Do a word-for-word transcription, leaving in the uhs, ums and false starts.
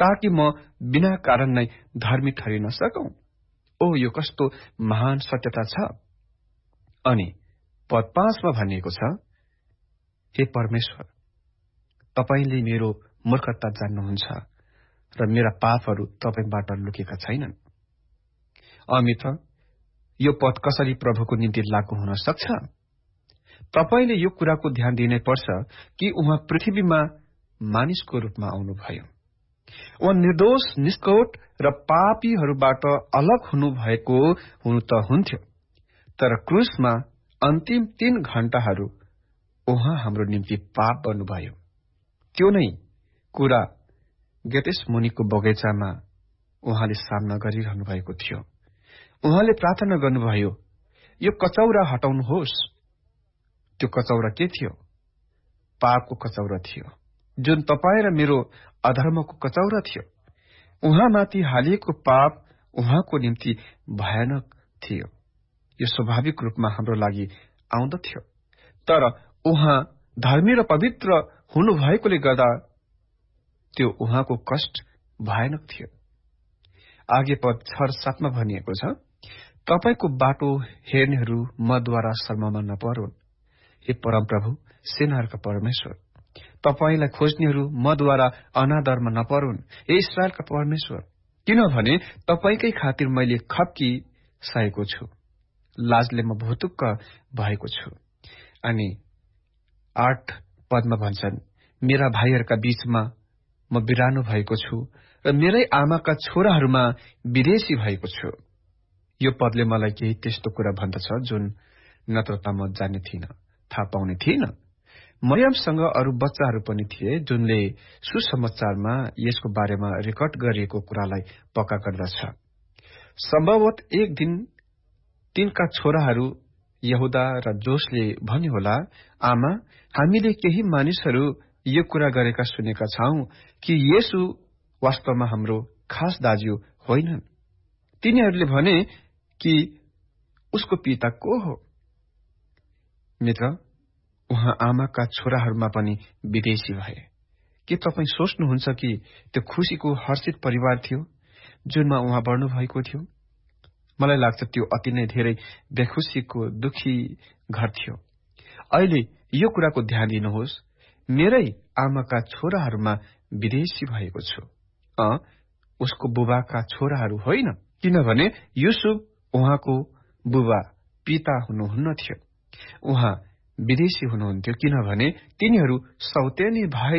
ताकि म बिना कारण नै धर्मी ठहरिन सकौं। ओ यो कस्तो महान सत्यता छ। अनि पद पाँचमा भनिएको छ, हे परमेश्वर, तपाईले मेरो मूर्खता जान्नुहुन्छ र मेरा पापहरू तपाईबाट लुकेका छैनन्। अमित्र, यो पद कसरी प्रभुको निम्ति लागू हुन सक्छ? तपाईले यो कुराको ध्यान दिनै पर्छ कि उहाँ पृथ्वीमा मानिसको रूपमा आउनुभयो। उहाँ निर्दोष, निष्कौट र पापीहरूबाट अलग हुनुभएको हुनु त हुन्थ्यो, तर क्रुसमा अन्तिम तीन घण्टाहरू उहाँ हाम्रो निम्ति पाप बन्नुभयो। त्यो नै कुरा गेतेसमनीको बगैँचामा उहाँले सामना गरिरहनु भएको थियो। उहाँले प्रार्थना गर्नुभयो, यो कचौरा हटाउनुहोस्। त्यो कचौरा के थियो? पापको कचौरा थियो, जुन तपाईँ र मेरो अधर्मको कचौरा थियो। उहाँमाथि हालिएको पाप उहाँको निम्ति भयानक थियो। यो स्वाभाविक रूपमा हाम्रो लागि आउँदथ्यो, तर उहाँ धर्मी र पवित्र हुनुभएकोले गर्दा त्यो उहाँको कष्ट भयानक थियो। आगे पद छ र सातमा भनिएको छ, तपाईको बाटो हेर्नेहरू मद्वारा शर्ममा नपरुन्। हे परमप्रभु, सेनाहरूका परमेश्वर, तपाईलाई खोज्नेहरू मद्वारा अनादरमा नपरुन्। हे इस्राएलका परमेश्वर, किनभने तपाईकै खातिर मैले खप्की सहेको छु, लाजले म भुतुक्क भएको छु। अनि आठ पदमा भन्छन्, मेरा भाइहरूका बीचमा म बिरानो भएको छु र मेरै आमाका छोराहरूमा विदेशी भएको छु। यो पदले मलाई केही त्यस्तो कुरा भन्दछ जुन नत्र म जान्ने थिइन, थाहा पाउने थिइन। मरियमसँग अरू बच्चाहरू पनि थिए जुनले सुसमाचारमा यसको बारेमा रेकर्ड गरिएको कुरालाई पक्का गर्दछ। सम्भवत एक दिन तिनका छोराहरू यहुदा र जोसले भन्यो होला, आमा, हामीले केही मानिसहरू यो कुरा गरेका सुनेका छौं कि येशू वास्तवमा हाम्रो खास दाज्यू होइनन्। तिनीहरूले भने कि उसको पिता को हो? मित्र, उहाँ आमाका छोराहरूमा पनि विदेशी भए। के तपाईँ सोच्नुहुन्छ कि त्यो खुशीको हर्षित परिवार थियो जुनमा उहाँ बढ्नु भएको थियो? मलाई लाग्छ त्यो अति नै धेरै बेखुसीको दुखी घर थियो। अहिले यो कुराको ध्यान दिनुहोस्, मेरै आमाका छोराहरूमा विदेशी भएको छु। अ उसको बुबाका छोराहरू होइन, किनभने युसुफ उहाँको बुबा पिता हुनुहुन्न थियो। उहाँ विदेशी हुनुहुन्थ्यो किनभने तिनीहरू सौतेनी भाइ